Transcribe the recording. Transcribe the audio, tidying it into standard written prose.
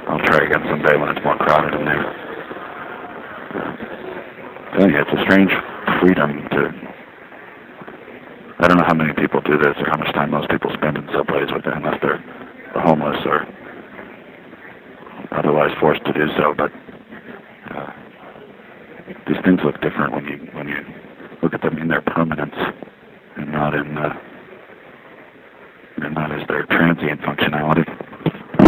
I'll try again someday when it's more crowded in there. It's a strange freedom to... I don't know how many people do this or how much time most people spend in subways with it, unless they're homeless or otherwise forced to do so, but these things look different when you look at them in their permanence and not as their transient functionality.